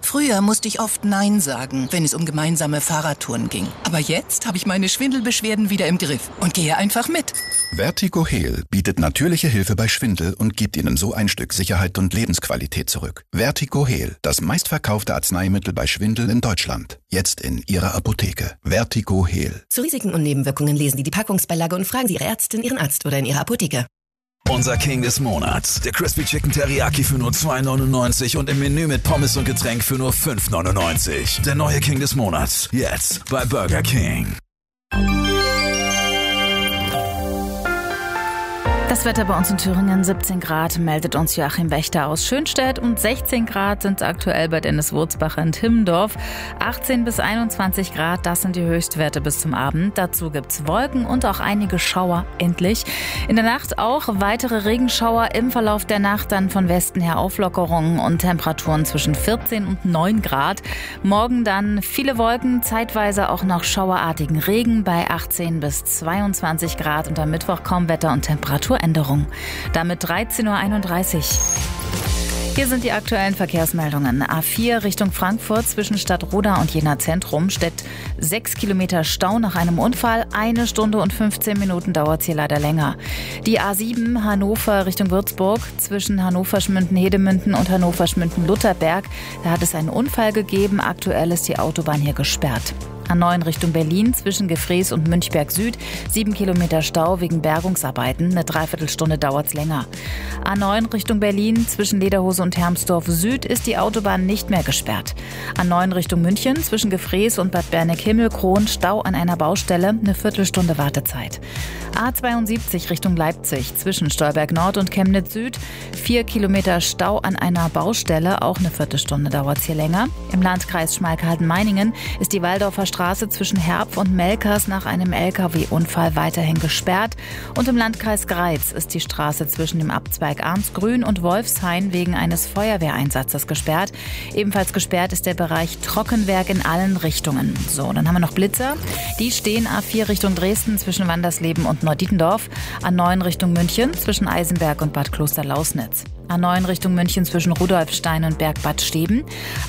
Früher musste ich oft Nein sagen, wenn es um gemeinsame Fahrradtouren ging. Aber jetzt habe ich meine Schwindelbeschwerden wieder im Griff und gehe einfach mit. Vertigo Heal bietet natürliche Hilfe bei Schwindel und gibt Ihnen so ein Stück Sicherheit und Lebensqualität zurück. Vertigo Heal, das meistverkaufte Arzneimittel bei Schwindel in Deutschland. Jetzt in Ihrer Apotheke. Vertigo Heal. Zu Risiken und Nebenwirkungen lesen Sie die Packungsbeilage und fragen Sie Ihre Ärztin, Ihren Arzt oder in Ihrer Apotheke. Unser King des Monats. Der Crispy Chicken Teriyaki für nur 2,99 und im Menü mit Pommes und Getränk für nur 5,99. Der neue King des Monats. Jetzt bei Burger King. Das Wetter bei uns in Thüringen, 17 Grad, meldet uns Joachim Wächter aus Schönstedt und 16 Grad sind aktuell bei Dennis Wurzbacher in Timmendorf. 18 bis 21 Grad, das sind die Höchstwerte bis zum Abend. Dazu gibt's Wolken und auch einige Schauer, endlich. In der Nacht auch weitere Regenschauer, im Verlauf der Nacht dann von Westen her Auflockerungen und Temperaturen zwischen 14 und 9 Grad. Morgen dann viele Wolken, zeitweise auch noch schauerartigen Regen bei 18 bis 22 Grad und am Mittwoch kaum Wetter und Temperaturänderung. Damit 13.31 Uhr. Hier sind die aktuellen Verkehrsmeldungen. A4 Richtung Frankfurt zwischen Stadtroda und Jena Zentrum steckt 6 Kilometer Stau nach einem Unfall. 1 Stunde und 15 Minuten dauert es hier leider länger. Die A7 Hannover Richtung Würzburg zwischen Hannover-Schmünden-Hedemünden und Hannover-Schmünden-Lutherberg. Da hat es einen Unfall gegeben. Aktuell ist die Autobahn hier gesperrt. A9 Richtung Berlin zwischen Gefrees und Münchberg Süd. 7 Kilometer Stau wegen Bergungsarbeiten. Eine Dreiviertelstunde dauert's länger. A9 Richtung Berlin zwischen Lederhose und Hermsdorf Süd ist die Autobahn nicht mehr gesperrt. A9 Richtung München zwischen Gefrees und Bad Berneck-Himmelkron. Stau an einer Baustelle. Eine Viertelstunde Wartezeit. A72 Richtung Leipzig zwischen Stolberg Nord und Chemnitz Süd. 4 Kilometer Stau an einer Baustelle. Auch eine Viertelstunde dauert's hier länger. Im Landkreis Schmalkalden-Meiningen ist die Waldorfer Straße zwischen Herpf und Melkers nach einem LKW-Unfall weiterhin gesperrt. Und im Landkreis Greiz ist die Straße zwischen dem Abzweig Arnsgrün und Wolfshain wegen eines Feuerwehreinsatzes gesperrt. Ebenfalls gesperrt ist der Bereich Trockenwerk in allen Richtungen. So, dann haben wir noch Blitzer. Die stehen A4 Richtung Dresden zwischen Wandersleben und Neudietendorf. A9 Richtung München zwischen Eisenberg und Bad Klosterlausnitz. A9 Richtung München zwischen Rudolfstein und Bergbad Steben.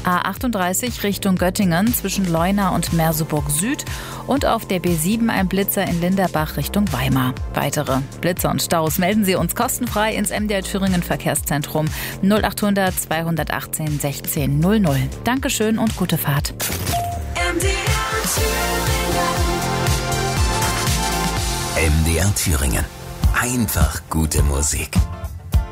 A38 Richtung Göttingen zwischen Leuna und Merseburg Süd. Und auf der B7 ein Blitzer in Linderbach Richtung Weimar. Weitere Blitzer und Staus melden Sie uns kostenfrei ins MDR Thüringen Verkehrszentrum 0800 218 16 00. Dankeschön und gute Fahrt. MDR Thüringen. Einfach gute Musik.